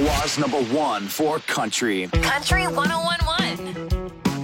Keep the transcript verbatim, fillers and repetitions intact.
Ottawa's number one for country. Country one oh one point one.